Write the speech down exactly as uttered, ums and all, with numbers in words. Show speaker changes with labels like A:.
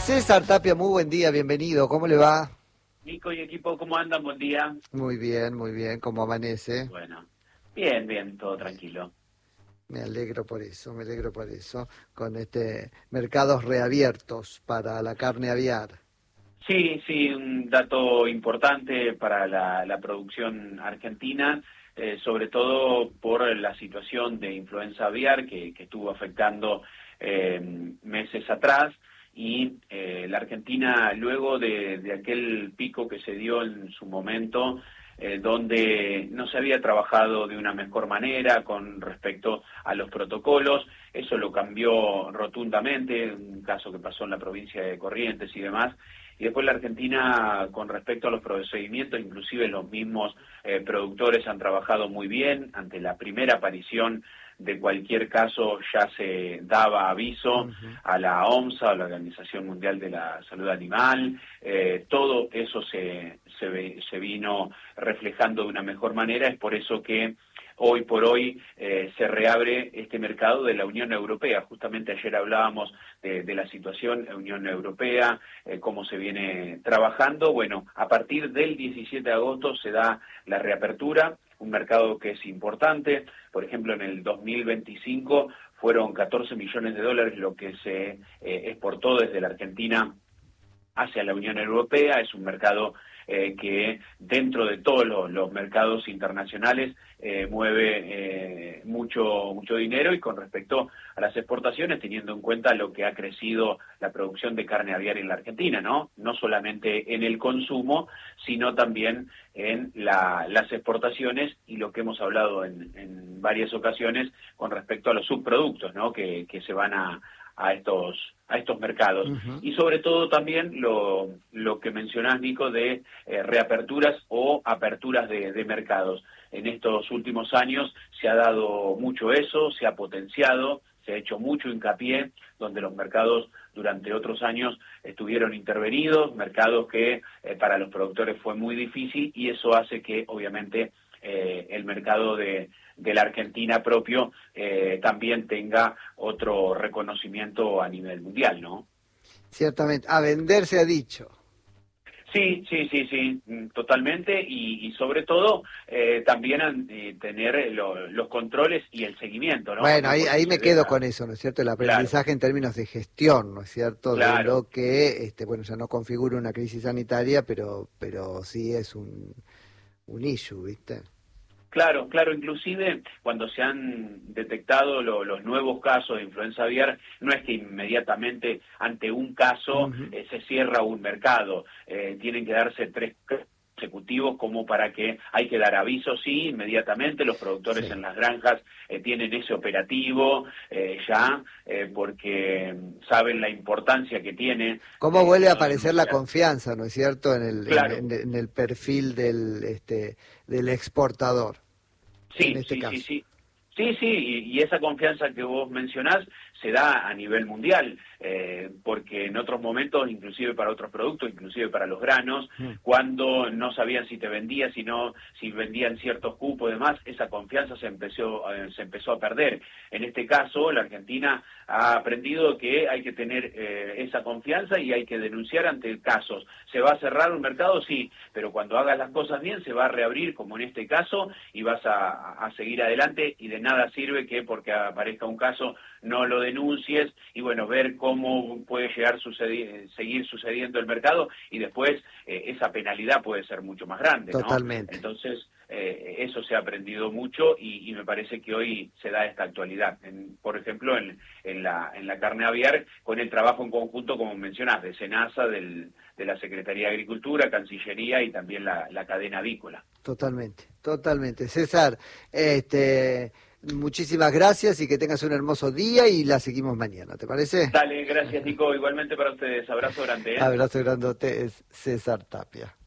A: César Tapia, muy buen día, bienvenido, ¿cómo le va?
B: Nico y equipo, ¿cómo andan? Buen día.
A: Muy bien, muy bien, ¿cómo amanece?
B: Bueno, bien, bien, todo tranquilo.
A: Me alegro por eso, me alegro por eso, con este mercados reabiertos para la carne aviar.
B: Sí, sí, un dato importante para la, la producción argentina, eh, sobre todo por la situación de influenza aviar que, que estuvo afectando eh, meses atrás. Y eh, la Argentina, luego de, de aquel pico que se dio en su momento, eh, donde no se había trabajado de una mejor manera con respecto a los protocolos, eso lo cambió rotundamente, un caso que pasó en la provincia de Corrientes y demás. Y después la Argentina, con respecto a los procedimientos, inclusive los mismos eh, productores han trabajado muy bien. Ante la primera aparición de cualquier caso ya se daba aviso
A: Uh-huh.
B: a la OMSA, a la Organización Mundial de la Salud Animal. Eh, todo eso se, se, se vino reflejando de una mejor manera. Es por eso que hoy por hoy eh, se reabre este mercado de la Unión Europea. Justamente ayer hablábamos de, de la situación en la Unión Europea, eh, cómo se viene trabajando. Bueno, a partir del diecisiete de agosto se da la reapertura, un mercado que es importante. Por ejemplo, en el dos mil veinticinco fueron catorce millones de dólares lo que se eh, exportó desde la Argentina hacia la Unión Europea. Es un mercado eh, que dentro de todos los, los mercados internacionales eh, mueve eh, mucho mucho dinero, y con respecto a las exportaciones, teniendo en cuenta lo que ha crecido la producción de carne aviar en la Argentina, ¿no? No solamente en el consumo, sino también en la, las exportaciones, y lo que hemos hablado en, en varias ocasiones con respecto a los subproductos, ¿no? que, que se van a a estos a estos mercados.
A: Uh-huh.
B: Y sobre todo también lo, lo que mencionás, Nico, de eh, reaperturas o aperturas de, de mercados. En estos últimos años se ha dado mucho eso, se ha potenciado, se ha hecho mucho hincapié, donde los mercados durante otros años estuvieron intervenidos, mercados que eh, para los productores fue muy difícil, y eso hace que obviamente eh, el mercado de de la Argentina propio eh, también tenga otro reconocimiento a nivel mundial, ¿no?
A: Ciertamente, a vender se ha dicho.
B: Sí, sí, sí, sí, totalmente, y, y sobre todo eh, también eh, tener lo, los controles y el seguimiento, ¿no?
A: Bueno,
B: No
A: ahí,
B: por
A: ahí me
B: suceder
A: quedo
B: a...
A: con eso, ¿no es cierto? El aprendizaje
B: Claro,
A: en términos de gestión, ¿no es cierto? De
B: claro.
A: lo que, este, bueno, ya no configura una crisis sanitaria, pero, pero sí es un, un issue, ¿viste?
B: Claro, claro, inclusive cuando se han detectado lo, los nuevos casos de influenza aviar, no es que inmediatamente ante un caso
A: Uh-huh.
B: eh, se cierra un mercado, eh, tienen que darse tres consecutivos como para que hay que dar aviso, sí, inmediatamente. Los productores
A: Sí.
B: en las granjas eh, tienen ese operativo eh, ya, eh, porque saben la importancia que tiene
A: ¿Cómo
B: de,
A: vuelve
B: de
A: a
B: no
A: aparecer la
B: denunciar.
A: confianza, ¿no es cierto?, en el, en,
B: Claro.
A: en- en el perfil del, este, del exportador, en
B: Sí,
A: este
B: sí, sí,
A: caso?
B: sí. Sí, sí, y, y esa confianza que vos mencionás se da a nivel mundial, eh, porque en otros momentos, inclusive para otros productos, inclusive para los granos,
A: Mm.
B: cuando no sabían si te vendía, si no, si vendían ciertos cupos y demás, esa confianza se empezó, eh, se empezó a perder. En este caso, la Argentina ha aprendido que hay que tener eh, esa confianza y hay que denunciar ante casos. ¿Se va a cerrar un mercado? Sí, pero cuando hagas las cosas bien se va a reabrir, como en este caso, y vas a, a seguir adelante, y de nada sirve que porque aparezca un caso no lo denuncies, y bueno, ver cómo puede llegar sucedi- seguir sucediendo el mercado, y después eh, esa penalidad puede ser mucho más grande, ¿no?
A: Totalmente.
B: Entonces, eh, eso se ha aprendido mucho, y, y me parece que hoy se da esta actualidad. En, por ejemplo, en, en, la, en la carne aviar, con el trabajo en conjunto, como mencionás, de SENASA, del, de la Secretaría de Agricultura, Cancillería y también la, la cadena avícola.
A: Totalmente, totalmente. César, este, muchísimas gracias y que tengas un hermoso día y la seguimos mañana, ¿te parece?
B: Dale, gracias, Nico. Igualmente para ustedes. Abrazo grande, ¿eh?
A: Abrazo grandote, es César Tapia.